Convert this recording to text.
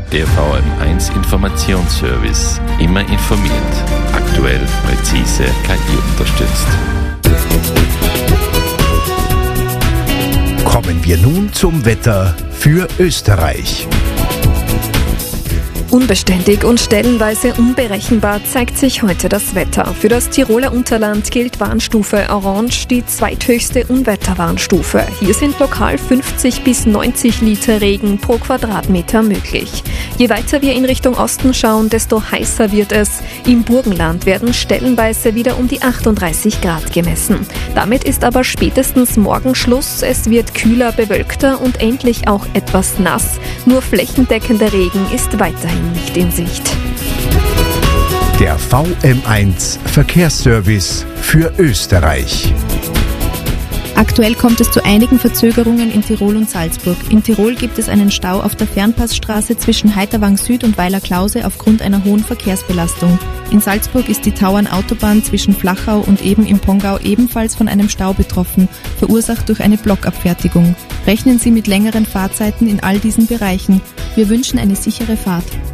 Der VM1 Informationsservice. Immer informiert. Aktuell, präzise, KI-unterstützt. Kommen wir nun zum Wetter für Österreich. Unbeständig und stellenweise unberechenbar zeigt sich heute das Wetter. Für das Tiroler Unterland gilt Warnstufe Orange, die zweithöchste Unwetterwarnstufe. Hier sind lokal 50 bis 90 Liter Regen pro Quadratmeter möglich. Je weiter wir in Richtung Osten schauen, desto heißer wird es. Im Burgenland werden stellenweise wieder um die 38 Grad gemessen. Damit ist aber spätestens morgen Schluss. Es wird kühler, bewölkter und endlich auch etwas nass. Nur flächendeckender Regen ist weiterhin nicht in Sicht. Der VM1 Verkehrsservice für Österreich. Aktuell kommt es zu einigen Verzögerungen in Tirol und Salzburg. In Tirol gibt es einen Stau auf der Fernpassstraße zwischen Heiterwang Süd und Weiler-Klause aufgrund einer hohen Verkehrsbelastung. In Salzburg ist die Tauernautobahn zwischen Flachau und Eben im Pongau ebenfalls von einem Stau betroffen, verursacht durch eine Blockabfertigung. Rechnen Sie mit längeren Fahrzeiten in all diesen Bereichen. Wir wünschen eine sichere Fahrt.